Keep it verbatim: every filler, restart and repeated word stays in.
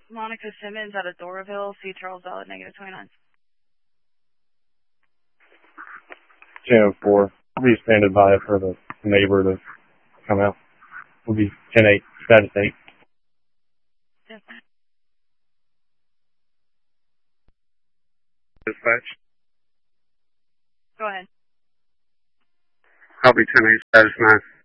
Monica Simmons out of Doraville, see Charles Ballard, negative twenty-nine. ten oh four. I'll be standing by for the neighbor to come out. We'll be ten eight, status eight. Yes. Dispatch. Go ahead. Copy ten eight, status nine.